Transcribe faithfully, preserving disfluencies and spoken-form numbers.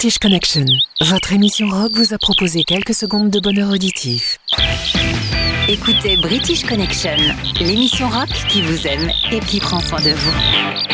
British Connection, votre émission rock vous a proposé quelques secondes de bonheur auditif. Écoutez British Connection, l'émission rock qui vous aime et qui prend soin de vous.